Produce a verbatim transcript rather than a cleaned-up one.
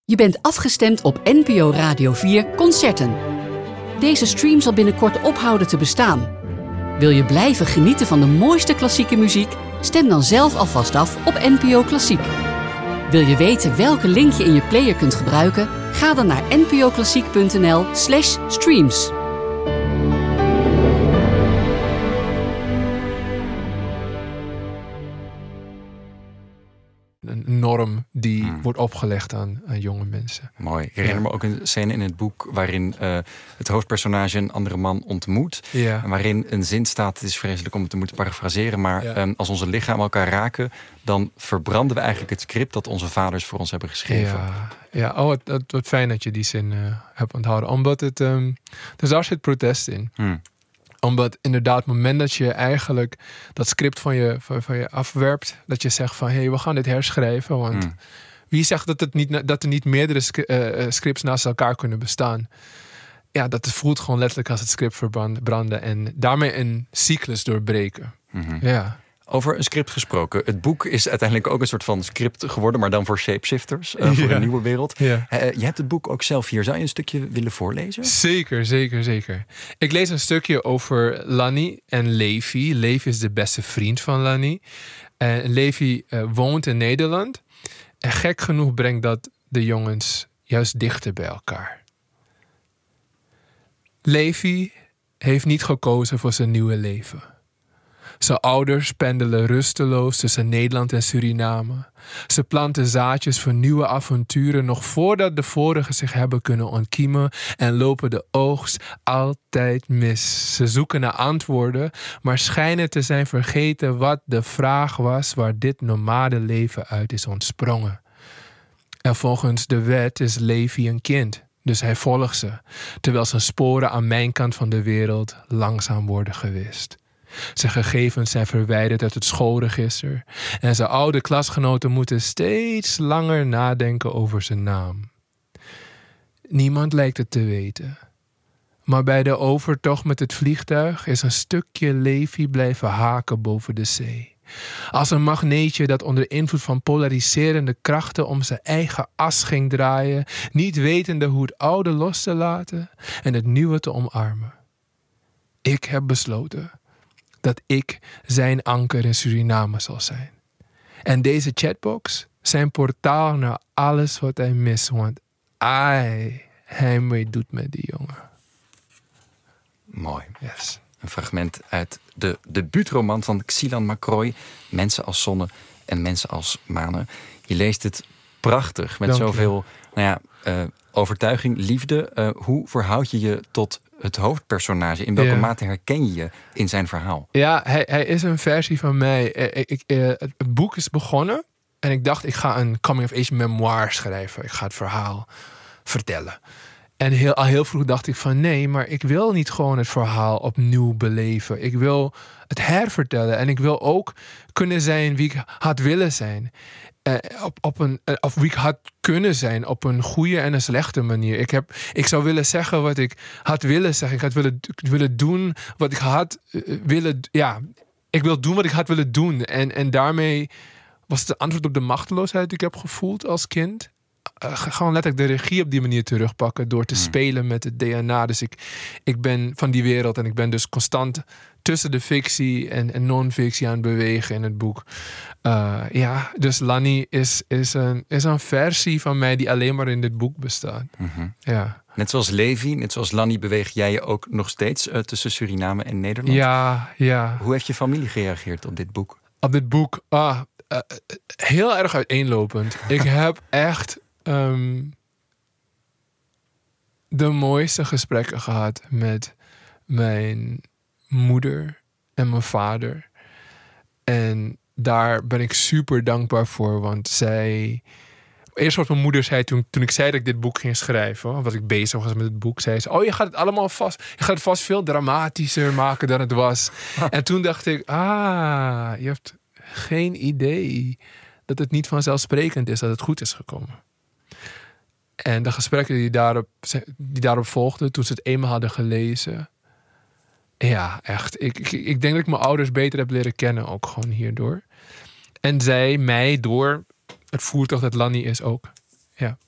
Je bent afgestemd op N P O Radio vier Concerten. Deze stream zal binnenkort ophouden te bestaan. Wil je blijven genieten van de mooiste klassieke muziek? Stem dan zelf alvast af op N P O Klassiek. Wil je weten welke link je in je player kunt gebruiken? Ga dan naar npoklassiek.nl slash streams. Een norm die hmm. wordt opgelegd aan, aan jonge mensen. Mooi. Ik herinner ja. me ook een scène in het boek waarin uh, het hoofdpersonage een andere man ontmoet. Ja. En waarin een zin staat, het is vreselijk om het te moeten parafraseren, maar ja. um, als onze lichamen elkaar raken, dan verbranden we eigenlijk het script dat onze vaders voor ons hebben geschreven. Ja, ja. Oh, wat, wat, wat fijn dat je die zin uh, hebt onthouden. Omdat het, um, dus daar zit protest in. Hmm. Omdat inderdaad, het moment dat je eigenlijk dat script van je, van, van je afwerpt, dat je zegt van, hé, hey, we gaan dit herschrijven. Want mm. wie zegt dat, het niet, dat er niet meerdere uh, scripts naast elkaar kunnen bestaan? Ja, dat voelt gewoon letterlijk als het script verbranden en daarmee een cyclus doorbreken. Mm-hmm. Ja. Over een script gesproken. Het boek is uiteindelijk ook een soort van script geworden, maar dan voor shapeshifters, uh, voor ja. een nieuwe wereld. Ja. Uh, je hebt het boek ook zelf hier. Zou je een stukje willen voorlezen? Zeker, zeker, zeker. Ik lees een stukje over Lanny en Levi. Levi is de beste vriend van Lanny. En Levi uh, woont in Nederland. En gek genoeg brengt dat de jongens juist dichter bij elkaar. Levi heeft niet gekozen voor zijn nieuwe leven. Zijn ouders pendelen rusteloos tussen Nederland en Suriname. Ze planten zaadjes voor nieuwe avonturen nog voordat de vorige zich hebben kunnen ontkiemen en lopen de oogst altijd mis. Ze zoeken naar antwoorden, maar schijnen te zijn vergeten wat de vraag was waar dit nomadenleven uit is ontsprongen. En volgens de wet is Levi een kind, dus hij volgt ze, terwijl zijn sporen aan mijn kant van de wereld langzaam worden gewist. Zijn gegevens zijn verwijderd uit het schoolregister en zijn oude klasgenoten moeten steeds langer nadenken over zijn naam. Niemand lijkt het te weten. Maar bij de overtocht met het vliegtuig is een stukje Levi blijven haken boven de zee. Als een magneetje dat onder invloed van polariserende krachten om zijn eigen as ging draaien, niet wetende hoe het oude los te laten en het nieuwe te omarmen. Ik heb besloten dat ik zijn anker in Suriname zal zijn. En deze chatbox zijn portaal naar alles wat hij mist, want hij heimwee doet met die jongen. Mooi. Yes. Een fragment uit de debuutroman van Xilan Macroy, Mensen als zonne en Mensen als manen. Je leest het prachtig, met Dank zoveel nou ja, uh, overtuiging, liefde. Uh, hoe verhoud je je tot het hoofdpersonage? In welke ja. mate herken je je in zijn verhaal? Ja, hij, hij is een versie van mij. Ik, ik, uh, het boek is begonnen en ik dacht, ik ga een coming-of-age memoir schrijven. Ik ga het verhaal vertellen. En heel, al heel vroeg dacht ik van nee, maar ik wil niet gewoon het verhaal opnieuw beleven. Ik wil het hervertellen en ik wil ook kunnen zijn wie ik had willen zijn. Uh, op, op een, uh, of wie ik had kunnen zijn op een goede en een slechte manier. Ik, heb, ik zou willen zeggen wat ik had willen zeggen. Ik had willen, willen doen wat ik had uh, willen... Ja, ik wil doen wat ik had willen doen. En, en daarmee was het de antwoord op de machteloosheid die ik heb gevoeld als kind. Uh, gewoon letterlijk de regie op die manier terugpakken door te hmm. spelen met het D N A. Dus ik, ik ben van die wereld en ik ben dus constant tussen de fictie en, en non-fictie aan het bewegen in het boek. Uh, ja, dus Lanny is, is, een, is een versie van mij die alleen maar in dit boek bestaat. Mm-hmm. Ja. Net zoals Levi, net zoals Lanny beweeg jij je ook nog steeds uh, tussen Suriname en Nederland. Ja, ja. Hoe heeft je familie gereageerd op dit boek? Op dit boek? Ah, uh, heel erg uiteenlopend. Ik heb echt um, de mooiste gesprekken gehad met mijn moeder en mijn vader. En daar ben ik super dankbaar voor, want zij... Eerst wat mijn moeder zei toen, toen ik zei dat ik dit boek ging schrijven, wat ik bezig was met het boek, zei ze, oh, je gaat het allemaal vast, je gaat het vast veel dramatischer maken dan het was. En toen dacht ik, ah, je hebt geen idee dat het niet vanzelfsprekend is dat het goed is gekomen. En de gesprekken die daarop, die daarop volgden, toen ze het eenmaal hadden gelezen, ja, echt. Ik, ik, ik denk dat ik mijn ouders beter heb leren kennen, ook gewoon hierdoor. En zij mij door het voertuig dat Lanny is ook. Ja.